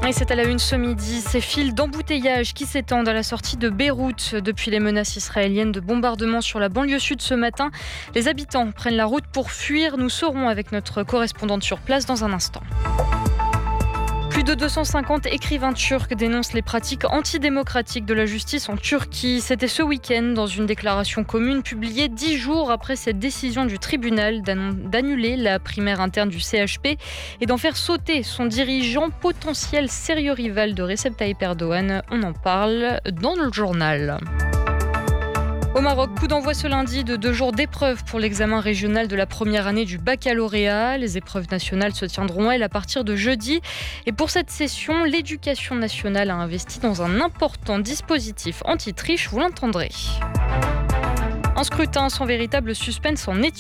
Et c'est à la une ce midi, ces files d'embouteillage qui s'étendent à la sortie de Beyrouth depuis les menaces israéliennes de bombardement sur la banlieue sud ce matin. Les habitants prennent la route pour fuir. Nous serons avec notre correspondante sur place dans un instant. Plus de 250 écrivains turcs dénoncent les pratiques antidémocratiques de la justice en Turquie. C'était ce week-end dans une déclaration commune publiée 10 jours après cette décision du tribunal d'annuler la primaire interne du CHP et d'en faire sauter son dirigeant potentiel sérieux rival de Recep Tayyip Erdogan. On en parle dans le journal. Au Maroc, coup d'envoi ce lundi de 2 jours d'épreuves pour l'examen régional de la première année du baccalauréat. Les épreuves nationales se tiendront, elles, à partir de jeudi. Et pour cette session, l'éducation nationale a investi dans un important dispositif anti-triche, vous l'entendrez. Un scrutin sans véritable suspense en Éthiopie.